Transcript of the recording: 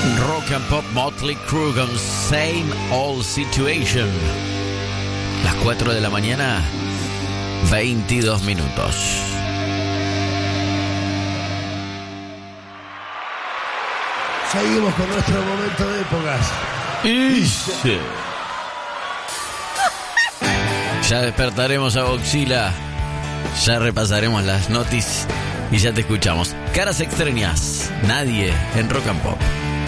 Rock and Pop Motley Crue con Same Old Situation. Las 4 de la mañana, 22 minutos. Seguimos con nuestro momento de épocas. Ya despertaremos a Boxila. Ya repasaremos las noticias y ya te escuchamos. Caras extrañas, nadie en Rock and Pop.